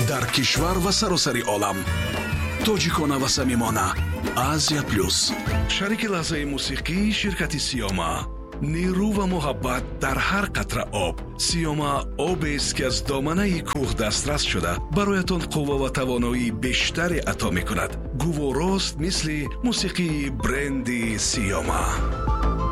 дар кишвар ва саросари олам. тоҷикона ва самимона. азия плюс. шарики лаҳзаи мусиқии ширкати сиёма. нерӯ ва муҳаббат дар ҳар қатра об. сиёма обест ки аз доманаи кӯҳ дастрас шуда бароятон қувва ва тавоноии бештаре ато мекунад. гуворост мисли мусиқии бренди сиёма.